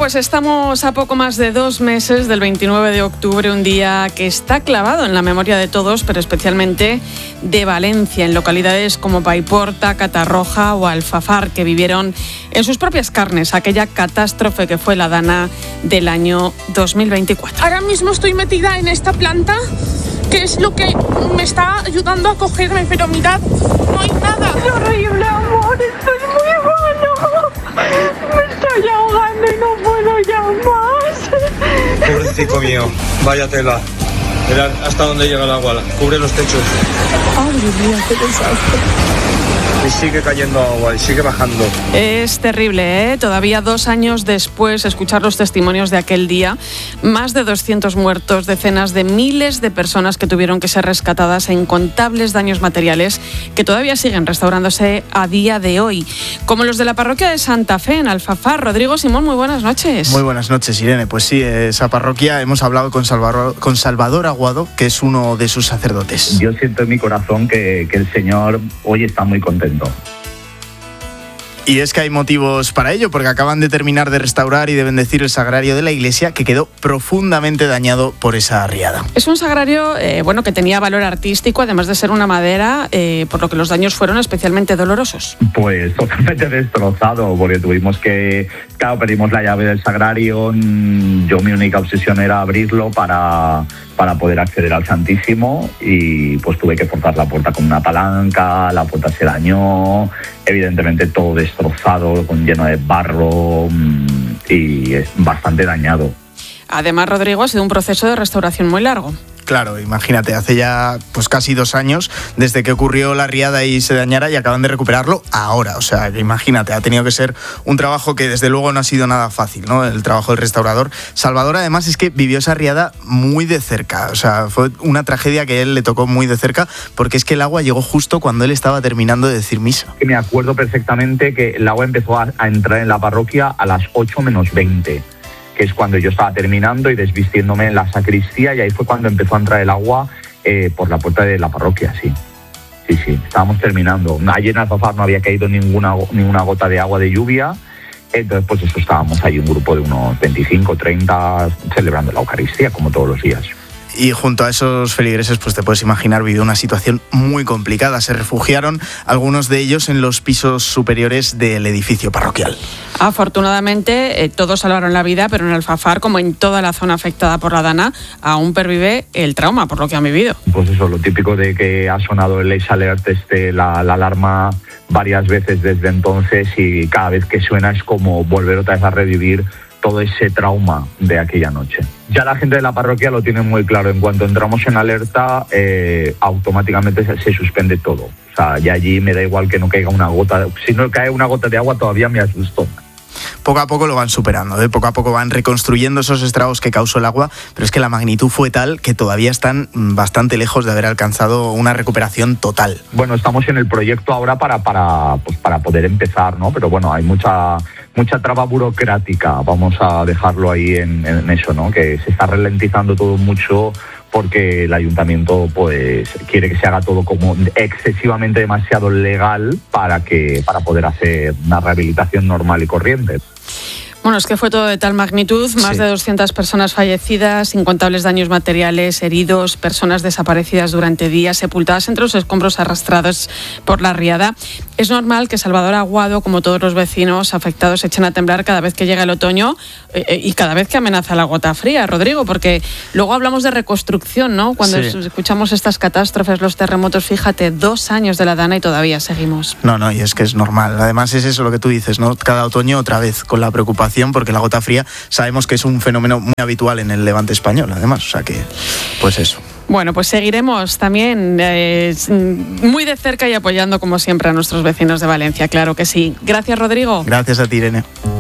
pues estamos a poco más de 2 meses del 29 de octubre, un día que está clavado en la memoria de todos, pero especialmente de Valencia, en localidades como Paiporta, Catarroja o Alfafar, que vivieron en sus propias carnes aquella catástrofe que fue la Dana del año 2024. Ahora mismo estoy metida en esta planta, que es lo que me está ayudando a cogerme, pero mirad, no hay nada. Es horrible, amor, esto es muy malo. Me estoy ahogando y no puedo ya más. Pobrecito mío, vaya tela. Mirad hasta dónde llega el agua, cubre los techos. Ay, Dios mío, qué desastre. Y sigue cayendo agua y sigue bajando. Es terrible, ¿eh? Todavía 2 años después, escuchar los testimonios de aquel día, más de 200 muertos, decenas de miles de personas que tuvieron que ser rescatadas e incontables daños materiales que todavía siguen restaurándose a día de hoy, como los de la parroquia de Santa Fe, en Alfafar. Rodrigo Simón, muy buenas noches. Muy buenas noches, Irene. Pues sí, esa parroquia, hemos hablado con Salvador Aguado, que es uno de sus sacerdotes. Yo siento en mi corazón que el Señor hoy está muy contento. Y es que hay motivos para ello, porque acaban de terminar de restaurar y de bendecir el sagrario de la iglesia, que quedó profundamente dañado por esa riada. Es un sagrario que tenía valor artístico, además de ser una madera, por lo que los daños fueron especialmente dolorosos. Pues totalmente destrozado, porque pedimos la llave del sagrario. Yo, mi única obsesión era abrirlo para poder acceder al Santísimo, y pues tuve que forzar la puerta con una palanca, la puerta se dañó, evidentemente todo destrozado, lleno de barro, y es bastante dañado. Además, Rodrigo, ha sido un proceso de restauración muy largo. Claro, imagínate, hace ya pues casi 2 años desde que ocurrió la riada y se dañara, y acaban de recuperarlo ahora. O sea, que imagínate, ha tenido que ser un trabajo que desde luego no ha sido nada fácil, ¿no? El trabajo del restaurador. Salvador, además, es que vivió esa riada muy de cerca. O sea, fue una tragedia que a él le tocó muy de cerca, porque es que el agua llegó justo cuando él estaba terminando de decir misa. Me acuerdo perfectamente que el agua empezó a entrar en la parroquia a las 8 menos 20. Que es cuando yo estaba terminando y desvistiéndome en la sacristía, y ahí fue cuando empezó a entrar el agua por la puerta de la parroquia, sí. Sí, estábamos terminando. Allí en Alfafar no había caído ninguna gota de agua de lluvia, entonces pues eso, estábamos ahí un grupo de unos 25, 30 celebrando la Eucaristía, como todos los días. Y junto a esos feligreses, pues te puedes imaginar, vivió una situación muy complicada. Se refugiaron algunos de ellos en los pisos superiores del edificio parroquial. Afortunadamente, todos salvaron la vida, pero en Alfafar, como en toda la zona afectada por la Dana, aún pervive el trauma por lo que han vivido. Pues eso, lo típico de que ha sonado el Ace Alert, la alarma varias veces desde entonces, y cada vez que suena es como volver otra vez a revivir todo ese trauma de aquella noche. Ya la gente de la parroquia lo tiene muy claro. En cuanto entramos en alerta, automáticamente se suspende todo. O sea, ya allí me da igual que no caiga una gota. Si no cae una gota de agua, todavía me asusto. Poco a poco lo van superando, poco a poco van reconstruyendo esos estragos que causó el agua, pero es que la magnitud fue tal que todavía están bastante lejos de haber alcanzado una recuperación total. Bueno, estamos en el proyecto ahora para poder empezar, ¿no? Pero bueno, hay mucha traba burocrática, vamos a dejarlo ahí en eso, ¿no? Que se está ralentizando todo mucho, porque el ayuntamiento pues quiere que se haga todo como excesivamente demasiado legal para poder hacer una rehabilitación normal y corriente. Bueno, es que fue todo de tal magnitud, más de 200 personas fallecidas, incontables daños materiales, heridos, personas desaparecidas durante días, sepultadas entre los escombros arrastrados por la riada. Es normal que Salvador Aguado, como todos los vecinos afectados, se echen a temblar cada vez que llega el otoño y cada vez que amenaza la gota fría, Rodrigo, porque luego hablamos de reconstrucción, ¿no? Cuando escuchamos estas catástrofes, los terremotos, fíjate, 2 años de la Dana y todavía seguimos. No, y es que es normal. Además es eso lo que tú dices, ¿no? Cada otoño otra vez con la preocupación, porque la gota fría sabemos que es un fenómeno muy habitual en el Levante español, además, o sea que, pues eso. Bueno, pues seguiremos también muy de cerca y apoyando como siempre a nuestros vecinos de Valencia, claro que sí. Gracias, Rodrigo. Gracias a ti, Irene.